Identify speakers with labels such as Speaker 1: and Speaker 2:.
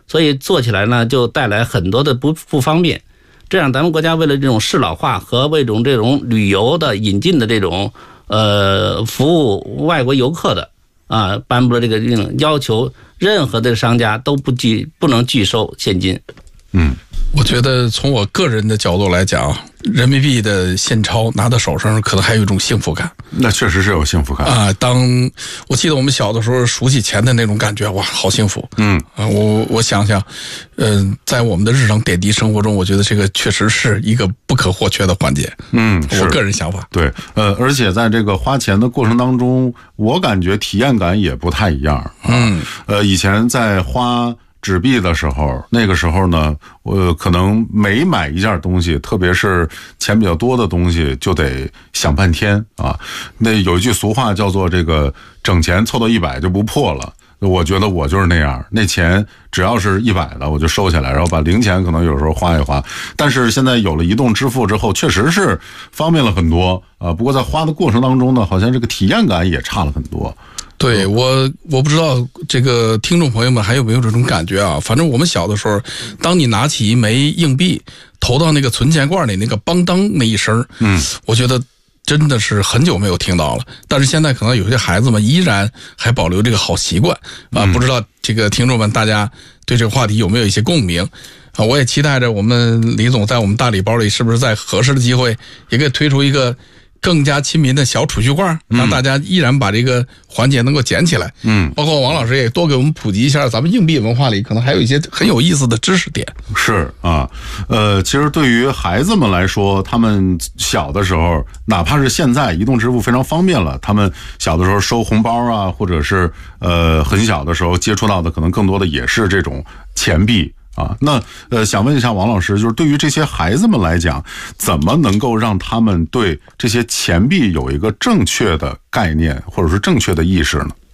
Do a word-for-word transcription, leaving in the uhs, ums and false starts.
Speaker 1: 所以做起来呢就带来很多的不不方便。这样咱们国家为了这种适老化和为种这种旅游的引进的这种呃服务外国游客的啊，颁布了这个令，要求任何的商家都不拒不能拒收现金。
Speaker 2: 嗯，
Speaker 3: 我觉得从我个人的角度来讲，人民币的现钞拿到手上可能还有一种幸福感。
Speaker 2: 那确实是有幸福感
Speaker 3: 啊！当我记得我们小的时候数起钱的那种感觉，哇，好幸福。
Speaker 2: 嗯
Speaker 3: 啊，我我想想，嗯、呃，在我们的日常点滴生活中，我觉得这个确实是一个不可或缺的环节。
Speaker 2: 嗯，
Speaker 3: 我个人想法。
Speaker 2: 对，呃，而且在这个花钱的过程当中，我感觉体验感也不太一样。啊、
Speaker 3: 嗯，
Speaker 2: 呃，以前在花纸币的时候，那个时候呢，我可能每买一件东西，特别是钱比较多的东西，就得想半天啊。那有一句俗话叫做这个整钱凑到一百就不破了。我觉得我就是那样，那钱只要是一百的我就收起来，然后把零钱可能有时候花一花。但是现在有了移动支付之后，确实是方便了很多啊。不过在花的过程当中呢，好像这个体验感也差了很多。
Speaker 3: 对，我我不知道这个听众朋友们还有没有这种感觉啊？反正我们小的时候，当你拿起一枚硬币投到那个存钱罐里，那个邦当那一声，嗯，我觉得真的是很久没有听到了。但是现在可能有些孩子们依然还保留这个好习惯啊，不知道这个听众们大家对这个话题有没有一些共鸣啊？我也期待着我们李总在我们大礼包里是不是在合适的机会也可以推出一个更加亲民的小储蓄罐，让大家依然把这个环节能够捡起来。嗯，包括王老师也多给我们普及一下，咱们硬币文化里可能还有一些很有意思的知识点。
Speaker 2: 是啊，呃，其实对于孩子们来说，他们小的时候，哪怕是现在移动支付非常方便了，他们小的时候收红包啊，或者是呃很小的时候接触到的，可能更多的也是这种钱币。啊，那呃，想问一下王老师，就是对于这些孩子们来讲，怎么能够让他们对这些钱币有一个正确的概念，或者是正确的意识呢？